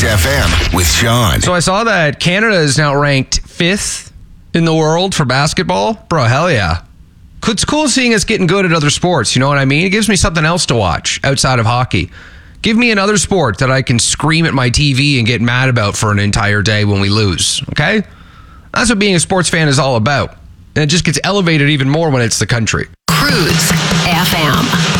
Cruise FM with Sean. So I saw that Canada is now ranked 5th in the world for basketball. Bro, hell yeah. It's cool seeing us getting good at other sports. You know what I mean? It gives me something else to watch outside of hockey. Give me another sport that I can scream at my TV and get mad about for an entire day when we lose. Okay? That's what being a sports fan is all about. And it just gets elevated even more when it's the country. Cruise FM.